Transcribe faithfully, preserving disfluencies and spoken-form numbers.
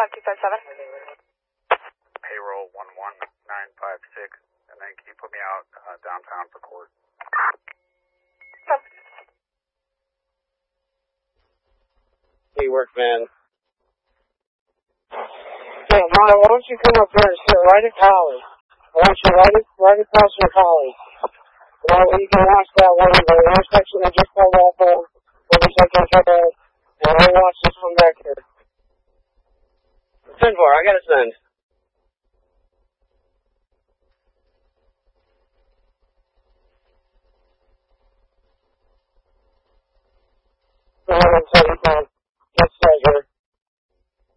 one two five seven. Payroll one one nine five six, and then can you put me out uh, downtown for court? Oh. Hey, workman. Hey, Maya, why don't you come up here and sit right at Collie? I want you right, right across from Collie. Well, you can watch that one, the intersection I just pulled off of, we'll just like that, and I'll watch this one back here. Send for, I gotta send. Go ahead and say.